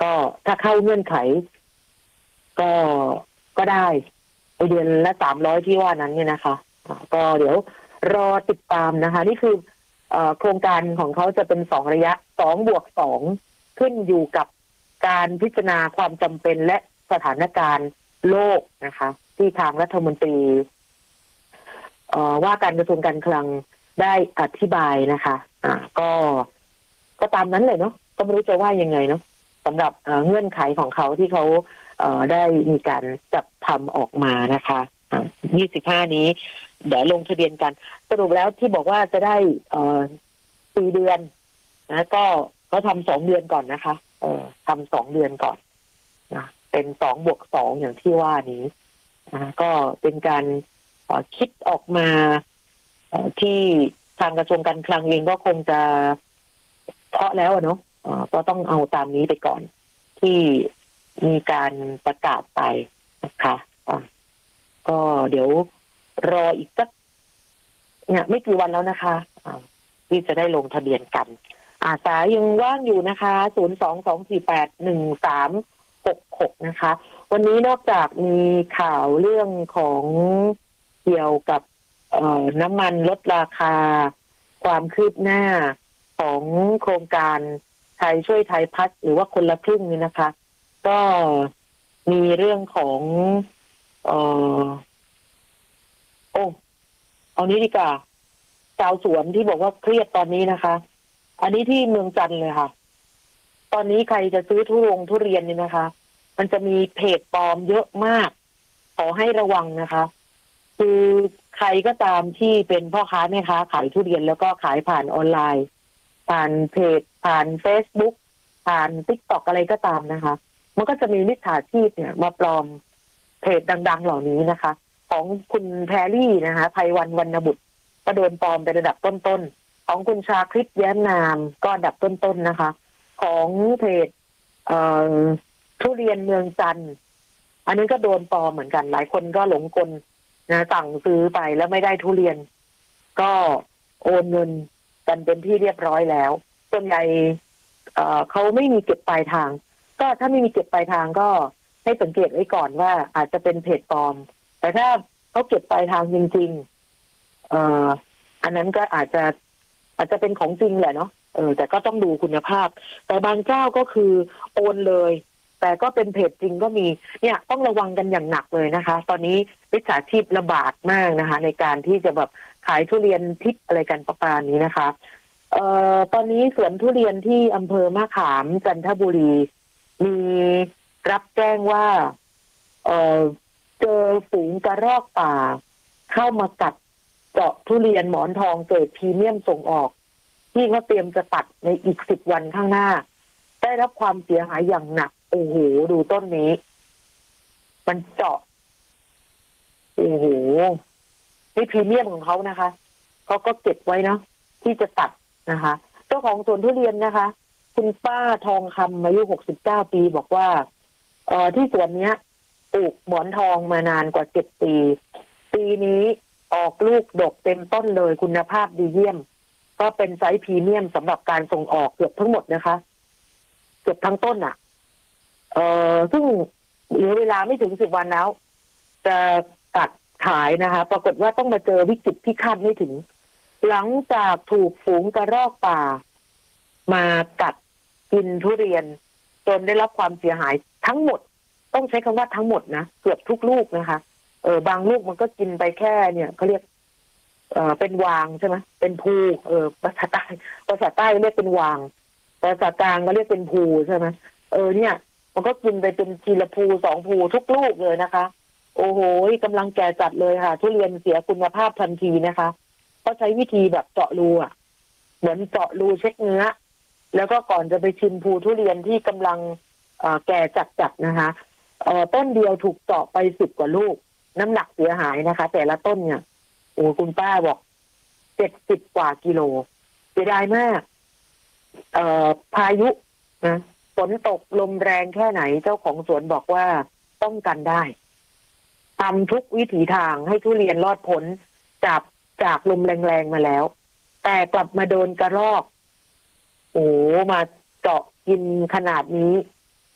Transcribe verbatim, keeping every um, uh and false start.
ก็ถ้าเข้าเงื่อนไขก็ก็ได้เดือนละสามร้อยที่ว่านั้นเนี่ยนะคะก็เดี๋ยวรอติดตามนะคะนี่คือโครงการของเขาจะเป็นสองระยะสองบวกสองขึ้นอยู่กับการพิจารณาความจำเป็นและสถานการณ์โลกนะคะที่ทางรัฐมนตรีว่าการกระทรวงการคลังได้อธิบายนะคะอ่าก็ก็ตามนั้นเลยเนาะก็ไม่รู้จะว่ายังไงเนาะสำหรับเงื่อนไขของเขาที่เขาได้มีการจัดทำออกมานะคะยี่สิบห้านี้เดี๋ยวลงทะเบียนกันสรุปแล้วที่บอกว่าจะได้สี่เดือนนะก็เขาทำสองเดือนก่อนนะคะเออทำสองเดือนก่อนนะเป็นสองบวกสองอย่างที่ว่านี้นะก็เป็นการคิดออกมาที่ทางกระทรวงการคลังเองก็คงจะเคาะแล้วเนาะก็ต้องเอาตามนี้ไปก่อนที่มีการประกาศไปนะคะก็เดี๋ยวรออีกสักเนี่ยไม่กี่วันแล้วนะคะที่จะได้ลงทะเบียนกันอาสายังว่างอยู่นะคะศูนย์ สอง สอง สี่ แปด หนึ่ง สาม หก หกนะคะวันนี้นอกจากมีข่าวเรื่องของเกี่ยวกับน้ำมันลดราคาความคืบหน้าของโครงการไทยช่วยไทยพัฒน์หรือว่าคนละครึ่งนี่นะคะก็มีเรื่องของเอ่อโอ้เอานี้ดีกว่าชาวสวนที่บอกว่าเครียดตอนนี้นะคะอันนี้ที่เมืองจันทร์เลยค่ะตอนนี้ใครจะซื้อทุเรียนทุเรียนนี่นะคะมันจะมีเพจปลอมเยอะมากขอให้ระวังนะคะคือใครก็ตามที่เป็นพ่อค้าแม่ค้าขายทุเรียนแล้วก็ขายผ่านออนไลน์ผ่านเพจผ่าน Facebook ผ่าน TikTok อะไรก็ตามนะคะมันก็จะมีมิจฉาชีพเนี่ยมาปลอมเพจดังๆเหล่านี้นะคะของคุณแพรรี่นะคะไพวันวรรณบุตรก็โดนปลอมเป็นระดับต้นๆของคุณชาคริตแย้มนามก็อันดับต้นๆนะคะของเพจเอ่อทุเรียนเมืองจันทร์อันนี้ก็โดนปลอมเหมือนกันหลายคนก็หลงกลนะสั่งซื้อไปแล้วไม่ได้ทุเรียนก็โอนเงินกันเป็นที่เรียบร้อยแล้วส่วนใหญ่เอ่อเขาไม่มีเก็บปลายทางก็ถ้าไม่มีเก็บปลายทางก็ให้สังเกตไว้ก่อนว่าอาจจะเป็นเพจปลอมแต่ถ้าเขาเก็บปลายทางจริงๆเอ่ออันนั้นก็อาจจะอาจจะเป็นของจริงแหละเนาะเออแต่ก็ต้องดูคุณภาพแต่บางเจ้าก็คือโอนเลยแต่ก็เป็นเพจจริงก็มีเนี่ยต้องระวังกันอย่างหนักเลยนะคะตอนนี้มิจฉาชีพระบาดมากนะคะในการที่จะแบบขายทุเรียนทิพย์อะไรกันประมาณนี้นะคะเอ่อตอนนี้สวนทุเรียนที่อำเภอมะขามจันทบุรีมีรับแจ้งว่าเอ่อเจอฝูงกระรอกป่าเข้ามากัดเจาะทุเรียนหมอนทองเกรดพรีเมียมส่งออกที่เขาเตรียมจะตัดในอีกสิบวันข้างหน้าได้รับความเสียหายอย่างหนักโอ้โหดูต้นนี้มันเจาะโอ้โหนี่พรีเมียมของเขานะคะเขาก็เก็บไว้เนาะที่จะตัดนะคะเจ้าของสวนทุเรียนนะคะคุณป้าทองคำอายุหกสิบเก้าปีบอกว่าเอ่อที่สวนเนี้ยปลูกหมอนทองมานานกว่าเจ็ดปีปีนี้ออกลูกดกเต็มต้นเลยคุณภาพดีเยี่ยมก็เป็นไซส์พรีเมียมสำหรับการส่งออกเกือบทั้งหมดนะคะเกือบทั้งต้นอ่ะเอ่อซึ่งเหลือเวลาไม่ถึงสิบวันแล้วจะตัดขายนะคะปรากฏว่าต้องมาเจอวิกฤตที่คาดไม่ถึงหลังจากถูกฝูงกระรอกป่ามากัดกินทุเรียนจนได้รับความเสียหายทั้งหมดต้องใช้คำว่าทั้งหมดนะเกือบทุกลูกนะคะเออบางลูกมันก็กินไปแค่เนี่ยเขาเรียกเออเป็นวางใช่ไหมเป็นภูเออภาษาใต้ภาษาใต้เรียกเป็นวางภาษากลางก็เรียกเป็นภูใช่ไหมเออเนี่ยมันก็กินไปเป็นทีละภูสองภูทุกลูกเลยนะคะโอ้โหกำลังแก่จัดเลยค่ะทุเรียนเสียคุณภาพทันทีนะคะก็ใช้วิธีแบบเจาะรูอ่ะเหมือนเจาะรูเช็คเนื้อแล้วก็ก่อนจะไปชิมภูทุเรียนที่กำลังแก่จัดๆนะคะต้นเดียวถูกเจาะไปสิบกว่าลูกน้ำหนักเสียหายนะคะแต่ละต้นเนี่ยโอ้คุณป้าบอกเจ็ดสิบกว่ากิโลเสียดายมากเอ่อพายุนะฝนตกลมแรงแค่ไหนเจ้าของสวนบอกว่าป้องกันได้ทำทุกวิถีทางให้ทุเรียนรอดพ้นจากจากลมแรงๆมาแล้วแต่กลับมาโดนกระรอกโอ้มาเจาะกินขนาดนี้